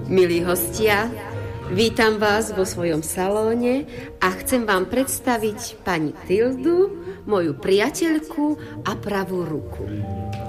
Milí hostia, vítam vás vo svojom salóne a chcem vám predstaviť pani Tildu, moju priateľku a pravú ruku.